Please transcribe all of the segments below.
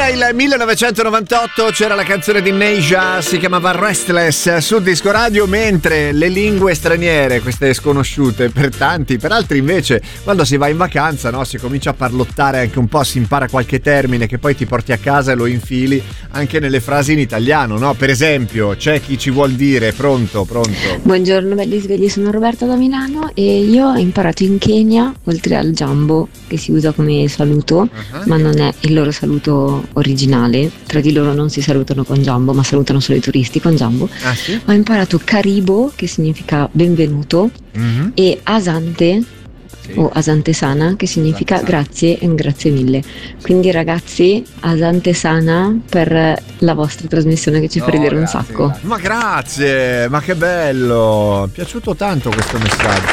il 1998 c'era la canzone di Neja, si chiamava Restless su Disco Radio, mentre le lingue straniere, queste sconosciute per tanti, per altri invece quando si va in vacanza, no, si comincia a parlottare anche un po', si impara qualche termine che poi ti porti a casa e lo infili anche nelle frasi in italiano, no? Per esempio, c'è chi ci vuol dire pronto. Buongiorno belli svegli, sono Roberta da Milano e io ho imparato in Kenya, oltre al jambo che si usa come saluto, ma non è il loro saluto originale, tra di loro non si salutano con jambo ma salutano solo i turisti con jambo. Sì? Ho imparato karibo, che significa benvenuto, e asante o asante sana, che significa grazie e grazie mille. Quindi ragazzi, asante sana per la vostra trasmissione che ci fa ridere un sacco. Grazie. Ma grazie, ma che bello, mi è piaciuto tanto questo messaggio.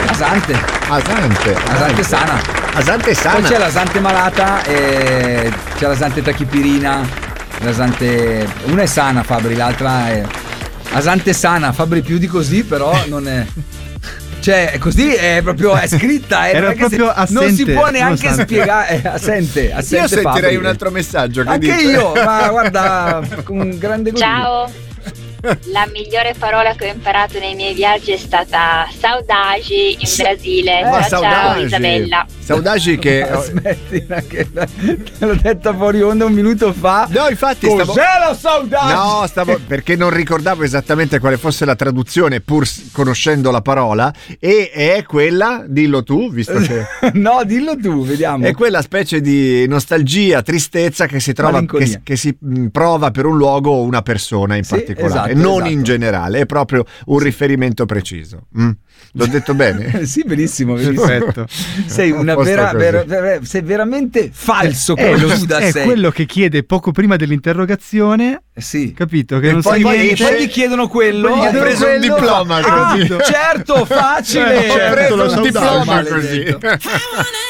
Asante sana. Asante sana. Poi c'è l'asante malata e c'è l'asante tachipirina, l'asante... una è sana Fabri, l'altra è asante sana. Fabri, più di così però non è... Cioè, così è proprio, è scritta, era proprio assente, non si può neanche spiegare, è assente Io sentirei Fabri. un altro messaggio che Anche dice... io, ma guarda, con grande goduria. Ciao, la migliore parola che ho imparato nei miei viaggi è stata saudade in Brasile. Ciao saudade. Isabella. Saudade che... Smettila che l'ho detta fuori onda un minuto fa. No, infatti Cos'è la saudade? No, perché non ricordavo esattamente quale fosse la traduzione pur conoscendo la parola, e è quella, dillo tu, visto che... No, dillo tu, vediamo. È quella specie di nostalgia, tristezza che si trova, Malinconia. che si prova per un luogo o una persona in particolare, non in generale, è proprio un riferimento preciso. L'ho detto bene? Sì, benissimo. Perfetto. Sei una sei veramente falso come Giuda è sei. quello che chiede poco prima dell'interrogazione, sì, capito? Che E non poi sa gli niente. poi gli chiedono quello. Ho preso un diploma così. Certo, facile. Ho preso un Certo, diploma maledetto. così.